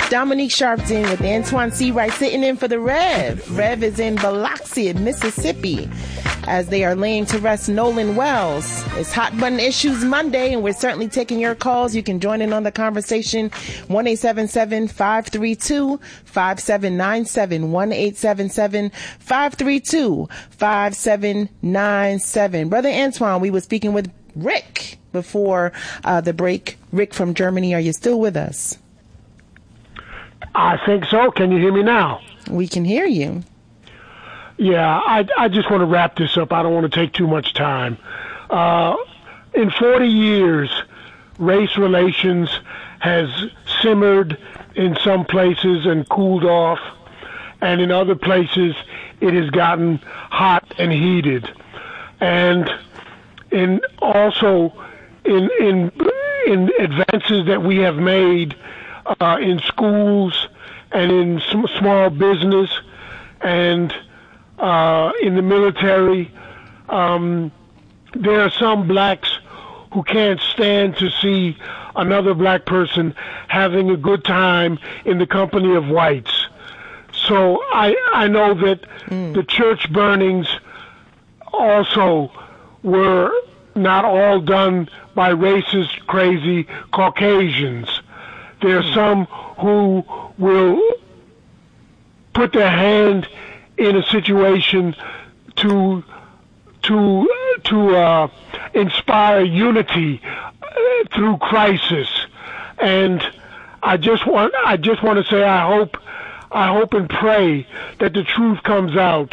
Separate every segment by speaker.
Speaker 1: Dominique Sharpton with Antoine C. Wright sitting in for the Rev. Rev is in Biloxi, Mississippi, as they are laying to rest Nolan Wells. It's Hot Button Issues Monday, and we're certainly taking your calls. You can join in on the conversation. 1-877-532-5797. 1-877-532-5797. Brother Antoine, we were speaking with Rick before the break. Rick from Germany, are you still with us?
Speaker 2: I think so. Can you hear me now?
Speaker 1: We can hear you.
Speaker 2: Yeah, I just want to wrap this up. I don't want to take too much time. In 40 years, race relations has simmered in some places and cooled off, and in other places it has gotten hot and heated. And in advances that we have made in schools and in small business and in the military, there are some blacks who can't stand to see another black person having a good time in the company of whites. So I know that the church burnings also were not all done by racist, crazy Caucasians. There are some who will put their hand in a situation to inspire unity through crisis. And I just want to say I hope and pray that the truth comes out.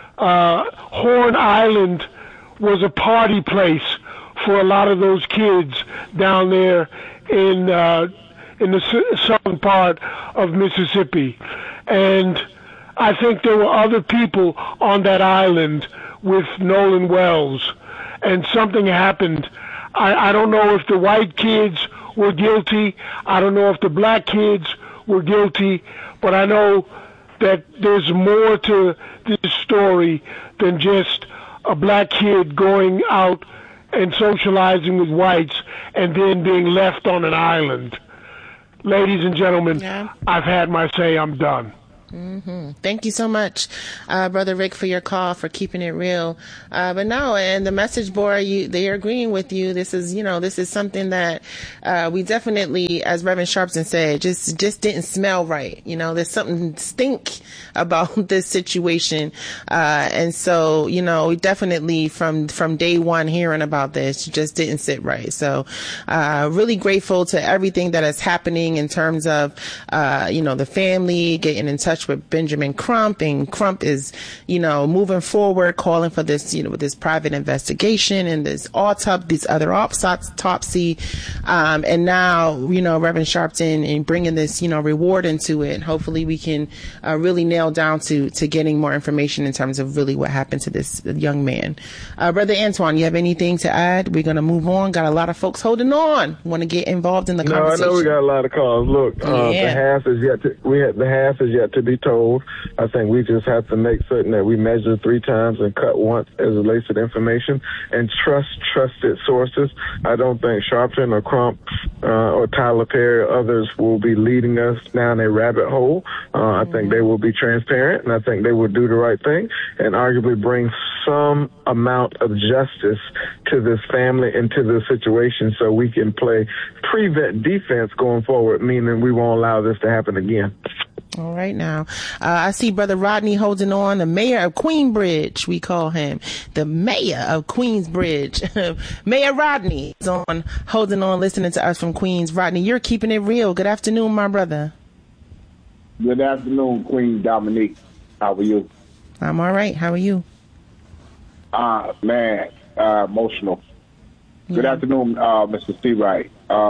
Speaker 2: Horn Island was a party place for a lot of those kids down there in the southern part of Mississippi. And I think there were other people on that island with Nolan Wells, and something happened. I don't know if the white kids were guilty. I don't know if the black kids were guilty, but I know that there's more to this story than just a black kid going out and socializing with whites and then being left on an island. Ladies and gentlemen, I've had my say. I'm done.
Speaker 1: Mm-hmm. Thank you so much, Brother Rick, for your call, for keeping it real. But no, and the message board, they're agreeing with you. This is something that we definitely, as Reverend Sharpton said, just didn't smell right. There's something stink about this situation. And so, we definitely from day one hearing about this, just didn't sit right. So, really grateful to everything that is happening in terms of, the family getting in touch with Benjamin Crump, and Crump is, moving forward, calling for this, with this private investigation and this these other autopsy, and now, Reverend Sharpton and bringing this, reward into it. Hopefully we can really nail down to getting more information in terms of really what happened to this young man. Brother Antoine, you have anything to add? We're going to move on. Got a lot of folks holding on, want to get involved in the conversation.
Speaker 3: No, I know we got a lot of calls. Look, the half is yet to be told. I think we just have to make certain that we measure 3 times and cut once as it relates to the information, and trust trusted sources. I don't think Sharpton or Crump or Tyler Perry or others will be leading us down a rabbit hole. I think they will be transparent, and I think they will do the right thing and arguably bring some amount of justice to this family and to this situation so we can play prevent defense going forward, meaning we won't allow this to happen again.
Speaker 1: All right now. I see Brother Rodney holding on, the mayor of Queensbridge, we call him. The mayor of Queensbridge. Mayor Rodney is holding on, listening to us from Queens. Rodney, you're keeping it real. Good afternoon, my brother.
Speaker 4: Good afternoon, Queen Dominique. How are you?
Speaker 1: I'm all right. How are you?
Speaker 4: Emotional. Good afternoon, Mr. C. Wright.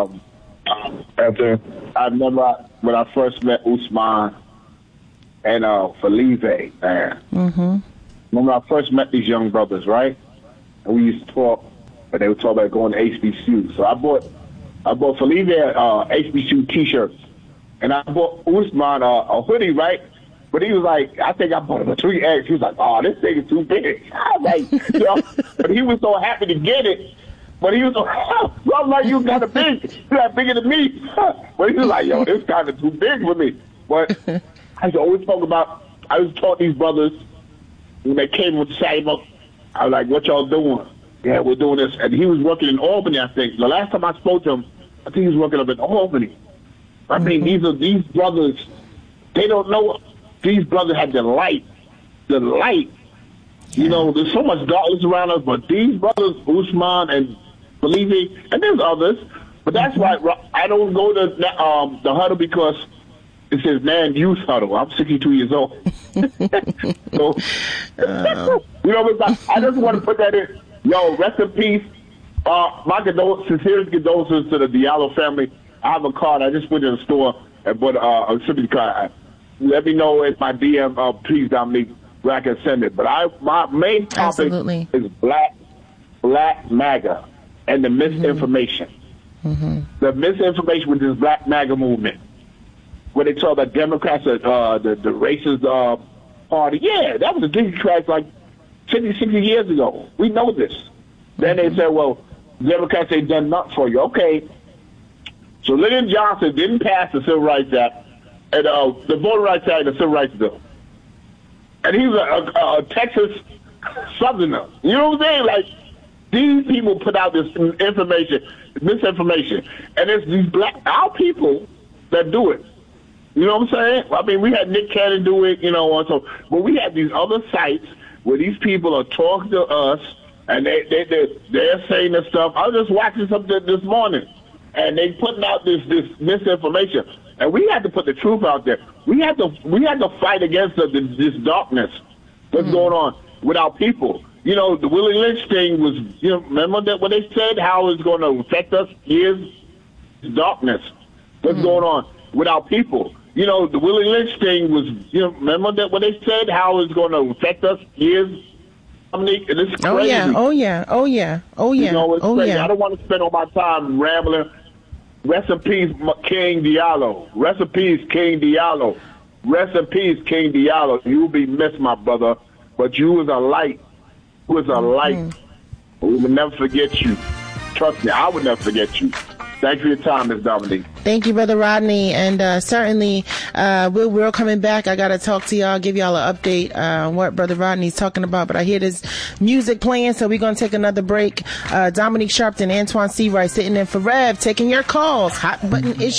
Speaker 4: I remember when I first met Usman and Felipe, man.
Speaker 1: Mm-hmm.
Speaker 4: When I first met these young brothers, right? And we used to talk, but they would talk about going to HBCU. So I bought Felipe HBCU T-shirts, and I bought Usman a hoodie, right? But he was like, I think I bought him a 3X. He was like, oh, this thing is too big. I was like, but he was so happy to get it But he was so I'm like, you kind of big. You're not bigger than me. But he was like, yo, this kind of too big for me. But I used to talk these brothers when they came with Samuel. I was like, what y'all doing? Yeah, we're doing this. And he was working in Albany, I think. The last time I spoke to him, I think he was working up in Albany. I mean, these brothers, they don't know. These brothers have the light. The light. You know, there's so much darkness around us, but these brothers, Usman and Felipe, and there's others, but that's why I don't go to the huddle, because it says man youth huddle. I'm 62 years old. So, you know, I just want to put that in. Yo, rest in peace. My sincerest condolences to the Diallo family. I have a card. I just went to the store and bought a sympathy card. Let me know if my DM, please, Dominique, where I can send it. But my main topic is Black MAGA and the misinformation. The misinformation with this Black MAGA movement, where they talk about Democrats, the racist party. Yeah, that was the Democrats like 50, 60 years ago. We know this. Then they said, well, Democrats ain't done nothing for you. Okay. So Lyndon Johnson didn't pass the Civil Rights Act, and the Voting Rights Act, the Civil Rights Bill. And he was a Texas Southerner. You know what I'm saying? Like, these people put out this misinformation. And it's these our people that do it. You know what I'm saying? I mean, we had Nick Cannon do it, you know, also. But we have these other sites where these people are talking to us, and they're saying this stuff. I was just watching something this morning, and they putting out this misinformation. And we have to put the truth out there. We have to fight against this darkness that's going on with our people. You know, the Willie Lynch thing was, you know, remember that when they said how it's going to affect us? Here's darkness that's going on with our people. You know, the Willie Lynch thing was, you know, remember that when they said how it's going to affect us? Here's Dominique, and it's crazy.
Speaker 1: Oh yeah.
Speaker 4: You know, it's crazy. I don't want to spend all my time rambling. Rest in peace, King Diallo. Rest in peace, King Diallo. Rest in peace, King Diallo. You will be missed, my brother, but you was a light. You was a light. We will never forget you. Trust me, I would never forget you. Thanks for your time, Ms. Dominique.
Speaker 1: Thank you, Brother Rodney. And certainly, we're coming back. I got to talk to y'all, give y'all an update on what Brother Rodney's talking about. But I hear this music playing, so we're going to take another break. Dominique Sharpton, Antoine Seawright sitting in for Rev, taking your calls. Hot button issue.